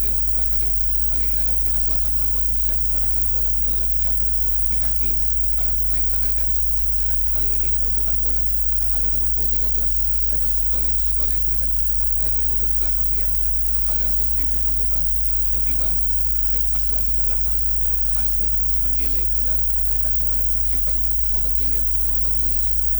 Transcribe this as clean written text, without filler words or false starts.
dilakukan tadi. Kali ini ada Afrika Selatan melakukan inisiasi serangan, bola kembali lagi jatuh di kaki para pemain Kanada. Nah, kali ini perebutan bola ada nomor punggung 13 Stephen Sitole berikan lagi mundur belakang dia pada Audrey Moldova. Back pass lagi ke belakang, masih mendelay bola berikan kepada sang kiper Rowan Williams.